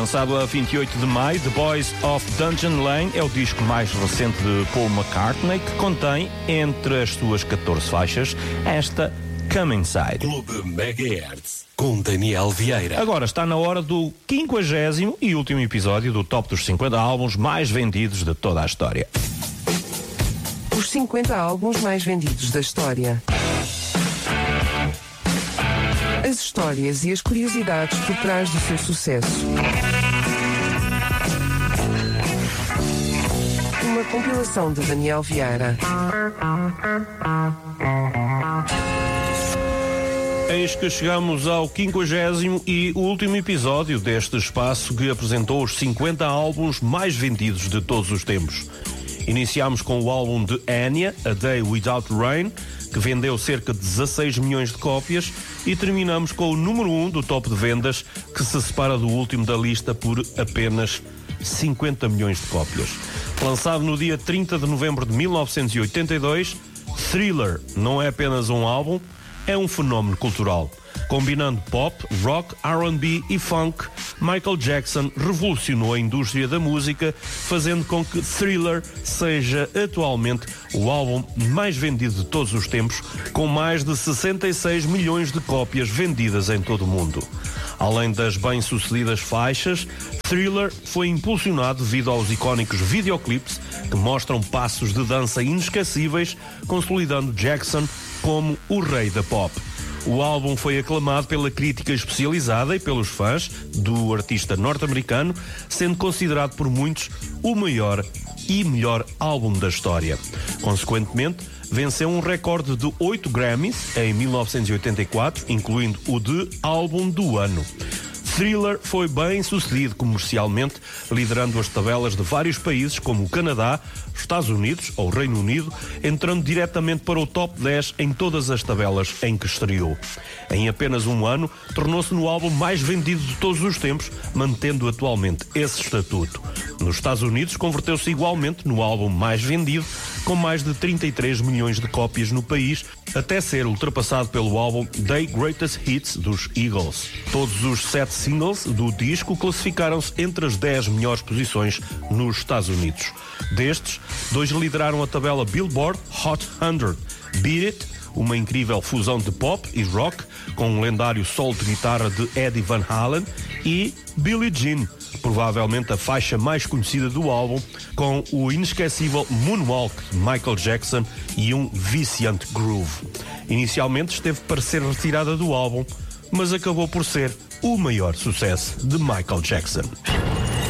Lançado a 28 de maio, The Boys of Dungeon Lane é o disco mais recente de Paul McCartney, que contém, entre as suas 14 faixas, esta Come Inside. Clube Megahertz, com Daniel Vieira. Agora está na hora do 50º e último episódio do Top dos 50 álbuns mais vendidos de toda a história. Os 50 álbuns mais vendidos da história. As histórias e as curiosidades por trás do seu sucesso. Uma compilação de Daniel Vieira. Eis que chegamos ao 50º e último episódio deste espaço que apresentou os 50 álbuns mais vendidos de todos os tempos. Iniciámos com o álbum de Enya, A Day Without Rain, que vendeu cerca de 16 milhões de cópias, e terminamos com o número 1 do top de vendas, que se separa do último da lista por apenas 50 milhões de cópias. Lançado no dia 30 de novembro de 1982, Thriller não é apenas um álbum, é um fenómeno cultural. Combinando pop, rock, R&B e funk, Michael Jackson revolucionou a indústria da música, fazendo com que Thriller seja atualmente o álbum mais vendido de todos os tempos, com mais de 66 milhões de cópias vendidas em todo o mundo. Além das bem-sucedidas faixas, Thriller foi impulsionado devido aos icónicos videoclipes que mostram passos de dança inesquecíveis, consolidando Jackson como o rei da pop. O álbum foi aclamado pela crítica especializada e pelos fãs do artista norte-americano, sendo considerado por muitos o maior e melhor álbum da história. Consequentemente, venceu um recorde de 8 Grammys em 1984, incluindo o de Álbum do Ano. Thriller foi bem sucedido comercialmente, liderando as tabelas de vários países como o Canadá, Estados Unidos ou Reino Unido, entrando diretamente para o top 10 em todas as tabelas em que estreou. Em apenas um ano, tornou-se no álbum mais vendido de todos os tempos, mantendo atualmente esse estatuto. Nos Estados Unidos, converteu-se igualmente no álbum mais vendido, com mais de 33 milhões de cópias no país, até ser ultrapassado pelo álbum The Greatest Hits dos Eagles. Todos os 7 singles do disco classificaram-se entre as 10 melhores posições nos Estados Unidos. Destes, 2 lideraram a tabela Billboard Hot 100. Beat It, uma incrível fusão de pop e rock, com um lendário solo de guitarra de Eddie Van Halen, e Billie Jean, provavelmente a faixa mais conhecida do álbum, com o inesquecível Moonwalk de Michael Jackson e um viciante groove. Inicialmente esteve para ser retirada do álbum, mas acabou por ser o maior sucesso de Michael Jackson.